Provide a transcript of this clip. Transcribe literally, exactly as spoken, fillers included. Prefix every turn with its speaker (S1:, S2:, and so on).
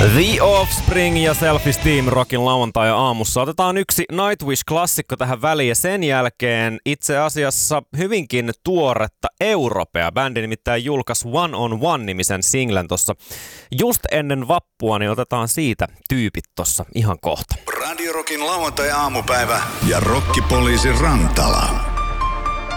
S1: The Offspring ja Self-Esteem Rockin lauantai aamussa. Otetaan yksi Nightwish-klassikko tähän väliin ja sen jälkeen itse asiassa hyvinkin tuoretta Europea. Bändi nimittäin julkaisi One on One-nimisen singlen tuossa just ennen vappua, niin otetaan siitä tyypit tossa ihan kohta.
S2: Radio Rockin lauantai aamupäivä ja Rokkipoliisi Rantala.